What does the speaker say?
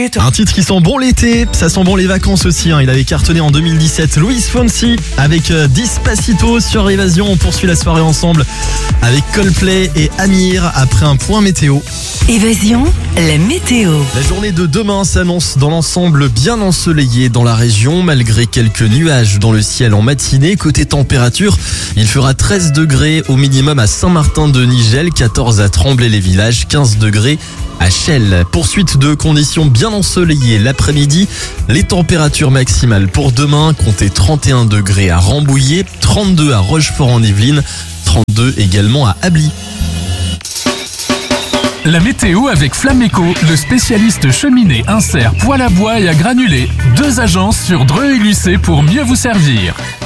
Un titre qui sent bon l'été, ça sent bon les vacances aussi. Il avait cartonné en 2017. Luis Fonsi avec Despacito sur Évasion. On poursuit la soirée ensemble avec Coldplay et Amir après un point météo. Évasion, la météo. La journée de demain s'annonce dans l'ensemble bien ensoleillée dans la région, malgré quelques nuages dans le ciel en matinée. Côté température, il fera 13 degrés au minimum à Saint-Martin-de-Nigel, 14 à Tremblay-les-Villages, 15 degrés à Chelles. Poursuite de conditions bien ensoleillées l'après-midi. Les températures maximales pour demain, comptez 31 degrés à Rambouillet, 32 à Rochefort-en-Yvelines, 32 également à Ably. La météo avec Flameco, le spécialiste cheminée, insert, poêle à bois et à granulés. 2 agences sur Dreux et Lucé pour mieux vous servir.